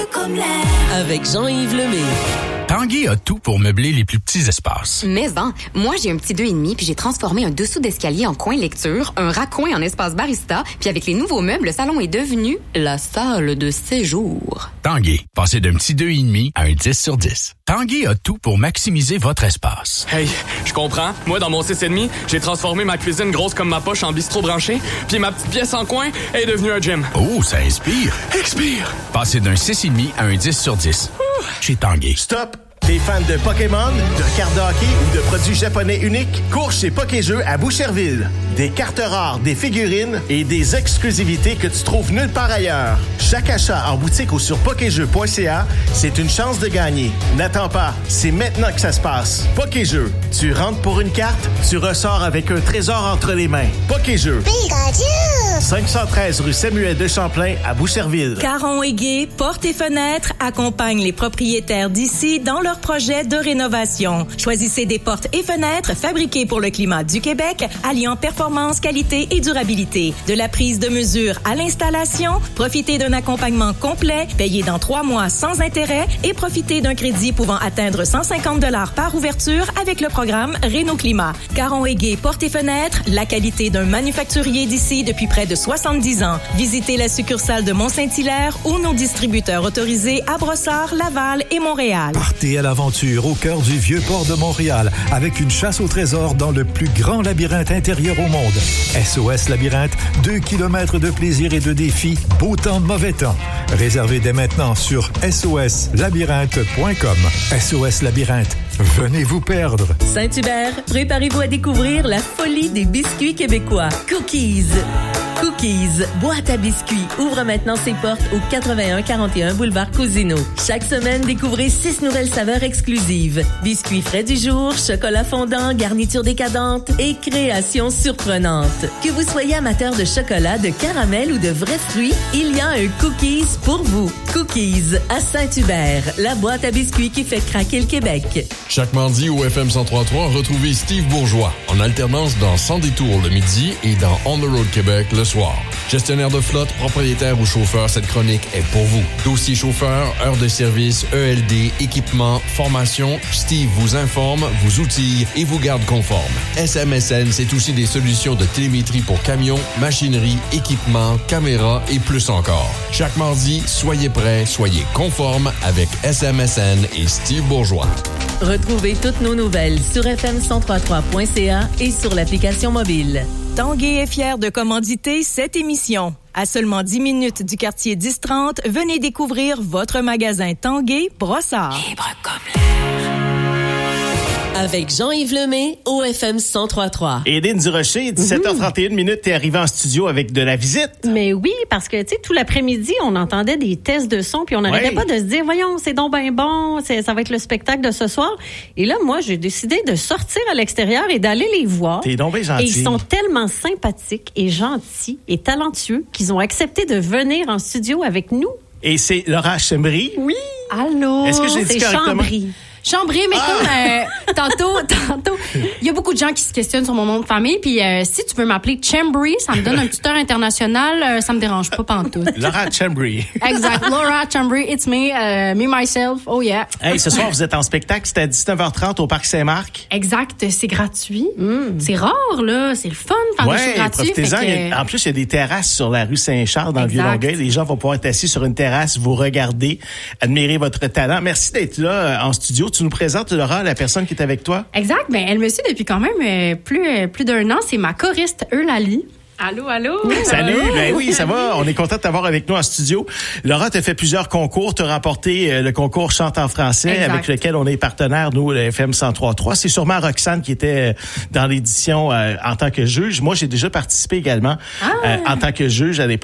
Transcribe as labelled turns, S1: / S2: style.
S1: Comme l'air.
S2: Avec Jean-Yves Lemay.
S3: Tanguay a tout pour meubler les plus petits espaces.
S4: Mais moi j'ai un petit 2,5 puis j'ai transformé un dessous d'escalier en coin lecture, un raccoin en espace barista, puis avec les nouveaux meubles, le salon est devenu la salle de séjour.
S3: Tanguay, passez d'un petit 2,5 à un 10 sur 10. Tanguay a tout pour maximiser votre espace.
S5: Hey, je comprends. Moi, dans mon 6,5, j'ai transformé ma cuisine grosse comme ma poche en bistrot branché, puis ma petite pièce en coin est devenue un gym.
S3: Oh, ça inspire.
S5: Expire!
S3: Passez d'un 6,5 à un 10 sur 10. Chez Tanguay.
S6: Stop! T'es fan de Pokémon, de cartes de hockey ou de produits japonais uniques? Cours chez Pokéjeux à Boucherville. Des cartes rares, des figurines et des exclusivités que tu trouves nulle part ailleurs. Chaque achat en boutique ou sur pokéjeux.ca, c'est une chance de gagner. N'attends pas, c'est maintenant que ça se passe. Pokéjeux, tu rentres pour une carte, tu ressors avec un trésor entre les mains. Pokéjeux. Pikachu! 513 rue Samuel de Champlain à Boucherville.
S7: Caron et Gay, portes et fenêtres accompagnent les propriétaires d'ici dans leur projet de rénovation. Choisissez des portes et fenêtres fabriquées pour le climat du Québec, alliant performance, qualité et durabilité. De la prise de mesure à l'installation, profitez d'un accompagnement complet, payé dans 3 mois sans intérêt et profitez d'un crédit pouvant atteindre 150 $ par ouverture avec le programme Réno-Climat. Caron et Gay, portes et fenêtres, la qualité d'un manufacturier d'ici depuis près de 70 ans. Visitez la succursale de Mont-Saint-Hilaire ou nos distributeurs autorisés à Brossard, Laval et Montréal.
S8: Partez à l'aventure au cœur du vieux port de Montréal avec une chasse au trésor dans le plus grand labyrinthe intérieur au monde. SOS Labyrinthe, 2 kilomètres de plaisir et de défis, beau temps, mauvais temps. Réservez dès maintenant sur soslabyrinthe.com. SOS Labyrinthe, venez vous perdre.
S2: Saint-Hubert, préparez-vous à découvrir la folie des biscuits québécois. Cookies. Cookies, boîte à biscuits, ouvre maintenant ses portes au 8141 boulevard Cousineau. Chaque semaine, découvrez 6 nouvelles saveurs exclusives. Biscuits frais du jour, chocolat fondant, garniture décadente et créations surprenantes. Que vous soyez amateur de chocolat, de caramel ou de vrais fruits, il y a un Cookies pour vous. Cookies à Saint-Hubert, la boîte à biscuits qui fait craquer le Québec.
S9: Chaque mardi au FM 103.3, retrouvez Steve Bourgeois en alternance dans Sans détour le midi et dans On the Road Québec le soir. Gestionnaire de flotte, propriétaire ou chauffeur, cette chronique est pour vous. Dossier chauffeur, heures de service, ELD, équipement, formation, Steve vous informe, vous outille et vous garde conforme. SMSN, c'est aussi des solutions de télémétrie pour camions, machinerie, équipement, caméras et plus encore. Chaque mardi, soyez prêts, soyez conformes avec SMSN et Steve Bourgeois.
S2: Retrouvez toutes nos nouvelles sur fm1033.ca et sur l'application mobile.
S7: Tanguay est fier de commanditer cette émission. À seulement 10 minutes du quartier 1030, venez découvrir votre magasin Tanguay Brossard.
S1: Libre comme l'air.
S2: Avec Jean-Yves Lemay au FM 103.3.
S6: Édine Durocher, 17h31 minutes, t'es arrivé en studio avec de la visite.
S10: Mais oui, parce que, tu sais, tout l'après-midi, on entendait des tests de son, puis on n'arrêtait pas de se dire, voyons, c'est donc ben bon, ça va être le spectacle de ce soir. Et là, moi, j'ai décidé de sortir à l'extérieur et d'aller les voir.
S6: T'es donc bien gentil.
S10: Et ils sont tellement sympathiques et gentils et talentueux qu'ils ont accepté de venir en studio avec nous.
S6: Et c'est Laura Chambry.
S10: Oui. Allô.
S6: Est-ce que j'ai dit correctement?
S11: Chambry, mais comme tantôt, il y a beaucoup de gens qui se questionnent sur mon nom de famille, puis si tu veux m'appeler Chambry, ça me donne un tuteur international, ça me dérange pas pantoute.
S6: Laura Chambry.
S11: Exact, Laura Chambry, it's me, me, myself, oh yeah.
S6: Hey, ce soir, vous êtes en spectacle, c'est à 19h30 au Parc Saint-Marc.
S11: Exact, c'est gratuit. C'est rare, là, c'est le fun de faire des shows gratuits.
S6: Profitez-en. En plus, il y a des terrasses sur la rue Saint-Charles dans le Vieux-Longueuil. Les gens vont pouvoir être assis sur une terrasse, vous regarder, admirer votre talent. Merci d'être là en studio. Tu nous présentes, Laura, la personne qui est avec toi?
S11: Exact. Ben, elle me suit depuis quand même plus d'1 an. C'est ma choriste Eulalie. Allô, allô.
S6: Salut. Ben oui, ça va. On est content de t'avoir avec nous en studio. Laura, tu as fait plusieurs concours. Tu as remporté le concours Chante en français, exact, avec lequel on est partenaire, nous, le FM 103.3. C'est sûrement Roxane qui était dans l'édition en tant que juge. Moi, j'ai déjà participé également en tant que juge à l'époque.